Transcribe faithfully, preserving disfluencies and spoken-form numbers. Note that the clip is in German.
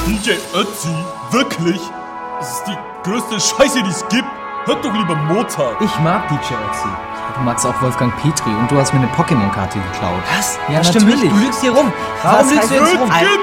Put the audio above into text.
D J Ötzi? Wirklich? Das ist die größte Scheiße, die es gibt. Hört doch lieber Mozart. Ich mag D J Ötzi. Ja, du magst auch Wolfgang Petri und du hast mir eine Pokémon-Karte geklaut. Was? Ja, das stimmt natürlich. nicht. Du lügst hier rum. Was Warum lügst heißt du jetzt das? rum? Gib